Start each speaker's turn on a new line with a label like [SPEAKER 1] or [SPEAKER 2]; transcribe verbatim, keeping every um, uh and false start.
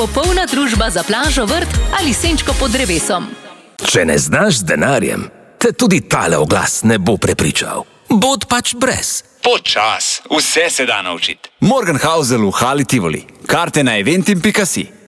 [SPEAKER 1] Popolna družba za plažo, vrt ali senčko pod drevesom.
[SPEAKER 2] Če ne znaš z denarjem, te tudi tale oglas ne bo prepričal. Bod pač brez.
[SPEAKER 3] Počas, vse se da naučiti.
[SPEAKER 4] Morgenhausel v Hali Tivoli. Karte na eventim pika si.